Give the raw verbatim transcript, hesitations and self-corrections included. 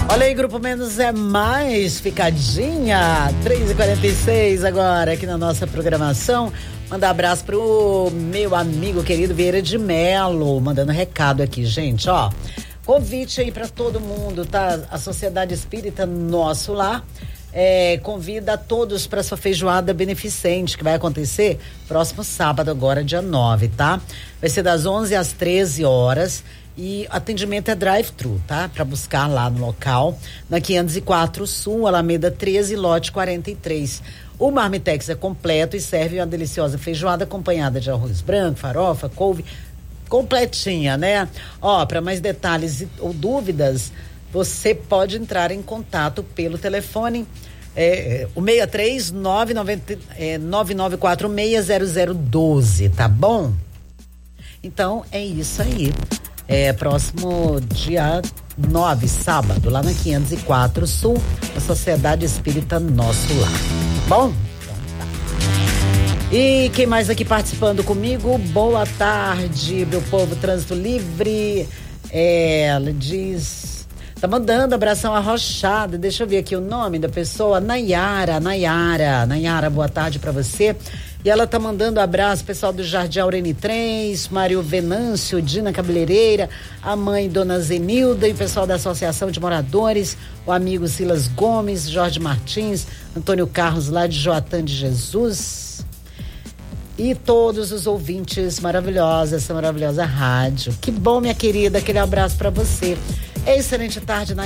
Olha aí, Grupo Menos é Mais, ficadinha, três e quarenta e seis agora aqui na nossa programação. Mandar abraço pro meu amigo querido Vieira de Melo, mandando recado aqui, gente, ó. Convite aí para todo mundo, tá? A Sociedade Espírita Nosso Lar é, convida a todos para sua feijoada beneficente, que vai acontecer próximo sábado agora, dia nove, tá? Vai ser das onze às treze horas. E atendimento é drive-thru, tá? Para buscar lá no local, na quinhentos e quatro Sul, Alameda treze, lote quarenta e três. O Marmitex é completo e serve uma deliciosa feijoada acompanhada de arroz branco, farofa, couve, completinha, né? Ó, para mais detalhes ou dúvidas, você pode entrar em contato pelo telefone é, o seis três nove nove quatro seis zero zero um dois, tá bom? Então é isso aí. É, próximo dia nove, sábado, lá na quinhentos e quatro Sul, a Sociedade Espírita Nosso Lar. Bom? Então tá. E quem mais aqui participando comigo? Boa tarde, meu povo, Trânsito Livre. É, ela diz... Tá mandando abração arrochada. Deixa eu ver aqui o nome da pessoa. Nayara, Nayara. Nayara, boa tarde pra você. E ela tá mandando abraço, pessoal do Jardim Aureni três, Mário Venâncio, Dina Cabeleireira, a mãe Dona Zenilda e o pessoal da Associação de Moradores, o amigo Silas Gomes, Jorge Martins, Antônio Carlos lá de Joatã de Jesus e todos os ouvintes maravilhosos dessa maravilhosa rádio. Que bom, minha querida, aquele abraço pra você. Excelente tarde na